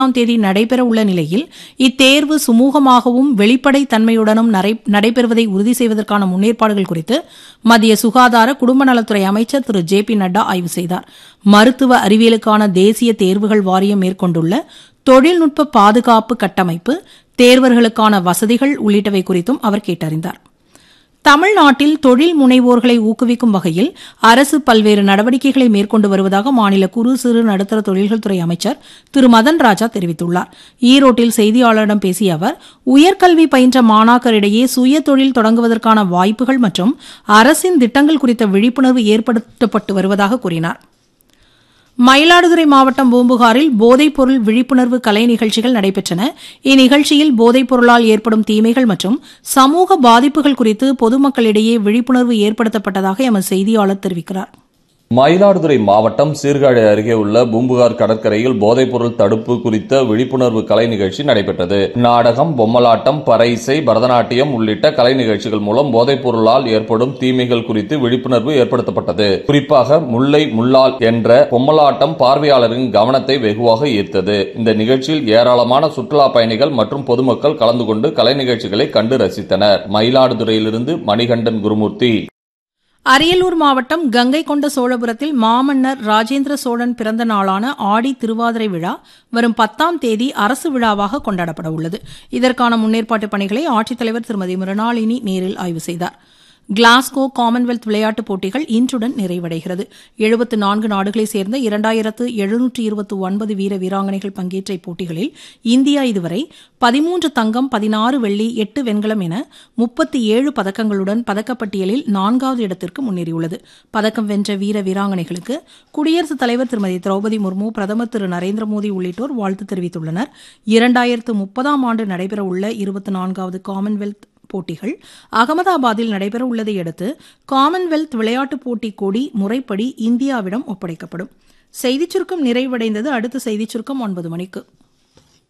தேதி நடைபெறவுள்ள நிலையில் இத்தேர்வு சுமூகமாகவும் வெளிப்படை தன்மையுடனும் நடைபெறுவதை உறுதி செய்வதற்கான முன்னேற்பாடுகள் குறித்து மத்திய சுகாதார குடும்ப நலத்துறை அமைச்சர் திரு ஜே பி நட்டா ஆய்வு செய்தார். மருத்துவ அறிவியலுக்கான தேசிய தேர்வுகள் வாரியம் மேற்கொண்டுள்ள தொழில்நுட்ப பாதுகாப்பு கட்டமைப்பு, தேர்வர்களுக்கான வசதிகள் உள்ளிட்டவை குறித்தும் அவர் கேட்டறிந்தார். தமிழ்நாட்டில் தொழில் முனைவோர்களை ஊக்குவிக்கும் வகையில் அரசு பல்வேறு நடவடிக்கைகளை மேற்கொண்டு வருவதாக மாநில குறு சிறு நடுத்தர தொழில்கள் துறை அமைச்சர் திரு மதன் ராஜா தெரிவித்துள்ளார். ஈரோட்டில் செய்தியாளர்களிடம் பேசிய அவர், உயர்கல்வி பயின்ற மாணாக்கரிடையே சுய தொழில் தொடங்குவதற்கான வாய்ப்புகள் மற்றும் அரசின் திட்டங்கள் குறித்த விழிப்புணர்வு ஏற்படுத்தப்பட்டு வருவதாக கூறினார். மயிலாடுதுறை மாவட்டம் பூம்புகாரில் போதைப்பொருள் விழிப்புணர்வு கலை நிகழ்ச்சிகள் நடைபெற்றன. இந்நிகழ்ச்சியில் போதைப் பொருளால் ஏற்படும் தீமைகள் மற்றும் சமூக பாதிப்புகள் குறித்து பொதுமக்களிடையே விழிப்புணர்வு ஏற்படுத்தப்பட்டதாக எமது செய்தியாளர் தெரிவிக்கிறார். மயிலாடுதுறை மாவட்டம் சீர்காழி அருகே உள்ள பூம்புகார் கடற்கரையில் போதைப்பொருள் தடுப்பு குறித்த விழிப்புணர்வு கலை நிகழ்ச்சி நடைபெற்றது. நாடகம், பொம்மலாட்டம், பறை இசை, பரதநாட்டியம் உள்ளிட்ட கலை நிகழ்ச்சிகள் மூலம் போதைப் பொருளால் ஏற்படும் தீமைகள் குறித்து விழிப்புணர்வு ஏற்படுத்தப்பட்டது. குறிப்பாக முல்லை முள்ளால் என்ற பொம்மலாட்டம் பார்வையாளரின் கவனத்தை வெகுவாக ஈர்த்தது. இந்த நிகழ்ச்சியில் ஏராளமான சுற்றுலா பயணிகள் மற்றும் பொதுமக்கள் கலந்து கொண்டு கலை நிகழ்ச்சிகளை கண்டு ரசித்தனர். மயிலாடுதுறையிலிருந்து மணிகண்டன் குருமூர்த்தி. அரியலூர் மாவட்டம் கங்கை கொண்ட சோழபுரத்தில் மாமன்னர் ராஜேந்திர சோழன் பிறந்த நாளான ஆடி திருவாதிரை விழா வரும் 10ஆம் தேதி அரசு விழாவாக கொண்டாடப்பட உள்ளது. இதற்கான முன்னேற்பாட்டு பணிகளை ஆட்சித்தலைவர் திருமதி மிருணாளினி நேரில் ஆய்வு செய்தார். கிளாஸ்கோ காமன்வெல்த் விளையாட்டுப் போட்டிகள் இன்றுடன் நிறைவடைகிறது. 74 நாடுகளைச் சேர்ந்த 2729 வீர வீராங்கனைகள் பங்கேற்ற இப்போட்டிகளில் இந்தியா இதுவரை 13 தங்கம், 16 வெள்ளி, 8 வெண்கலம் என 37 பதக்கங்களுடன் பதக்கப்பட்டியலில் 4வது இடத்திற்கு முன்னேறியுள்ளது. பதக்கம் வென்ற வீர வீராங்கனைகளுக்கு குடியரசுத் தலைவர் திருமதி திரௌபதி முர்மு, பிரதமர் திரு நரேந்திர மோடி உள்ளிட்டோர் வாழ்த்து தெரிவித்துள்ளனர். 2030ஆம் ஆண்டு நடைபெறவுள்ள 24வது காமன்வெல்த் போட்டிகள் அகமதாபாத்தில் நடைபெற உள்ளதை அடுத்து காமன்வெல்த் விளையாட்டுப் போட்டி கொடி முறைப்படி இந்தியாவிடம் ஒப்படைக்கப்படும். செய்திச் சுருக்கம் நிறைவடைந்தது. அடுத்த செய்திச் சுருக்கம் 9 மணிக்கு.